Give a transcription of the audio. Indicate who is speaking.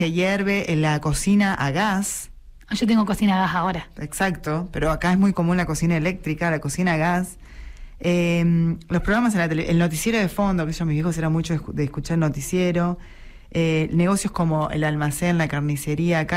Speaker 1: que hierve en la cocina a gas.
Speaker 2: Yo tengo cocina a gas ahora.
Speaker 1: Exacto, pero acá es muy común la cocina eléctrica, la cocina a gas. Los programas en la el noticiero de fondo, que yo, mis viejos eran mucho de escuchar noticiero. Negocios como el almacén, la carnicería, acá